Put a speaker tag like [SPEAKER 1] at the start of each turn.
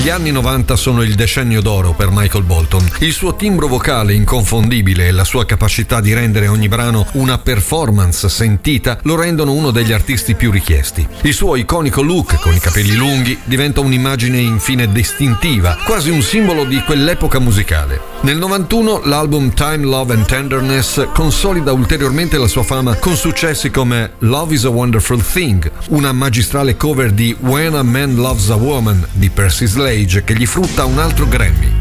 [SPEAKER 1] Gli anni 90 sono il decennio d'oro per Michael Bolton. Il suo timbro vocale inconfondibile e la sua capacità di rendere ogni brano una performance sentita lo rendono uno degli artisti più richiesti. Il suo iconico look con i capelli lunghi diventa un'immagine infine distintiva, quasi un simbolo di quell'epoca musicale. Nel 91 l'album Time, Love and Tenderness consolida ulteriormente la sua fama con successi come Love is a Wonderful Thing, una magistrale cover di When a Man Loves a Woman di Percy Sledge che gli frutta un altro Grammy.